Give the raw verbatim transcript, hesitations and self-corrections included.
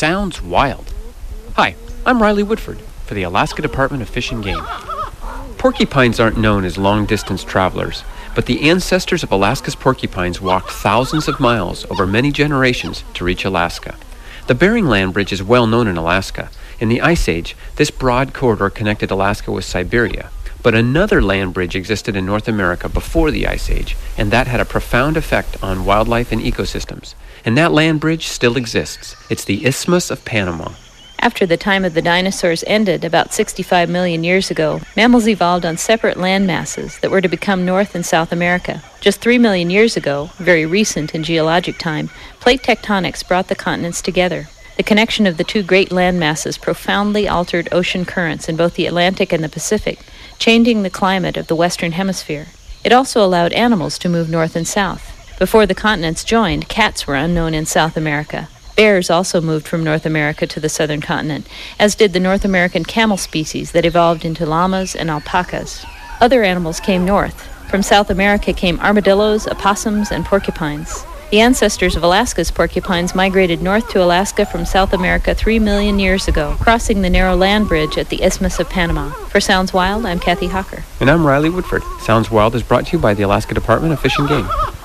Sounds wild. Hi, I'm Riley Woodford for the Alaska Department of Fish and Game. Porcupines aren't known as long-distance travelers, but the ancestors of Alaska's porcupines walked thousands of miles over many generations to reach Alaska. The Bering Land Bridge is well known in Alaska. In the Ice Age, this broad corridor connected Alaska with Siberia. But another land bridge existed in North America before the Ice Age, and that had a profound effect on wildlife and ecosystems. And that land bridge still exists. It's the Isthmus of Panama. After the time of the dinosaurs ended about sixty-five million years ago, mammals evolved on separate land masses that were to become North and South America. Just three million years ago, very recent in geologic time, plate tectonics brought the continents together. The connection of the two great land masses profoundly altered ocean currents in both the Atlantic and the Pacific, changing the climate of the Western Hemisphere. It also allowed animals to move north and south. Before the continents joined, cats were unknown in South America. Bears also moved from North America to the southern continent, as did the North American camel species that evolved into llamas and alpacas. Other animals came north. From South America came armadillos, opossums, and porcupines. The ancestors of Alaska's porcupines migrated north to Alaska from South America three million years ago, crossing the narrow land bridge at the Isthmus of Panama. For Sounds Wild, I'm Kathy Hawker. And I'm Riley Woodford. Sounds Wild is brought to you by the Alaska Department of Fish and Game.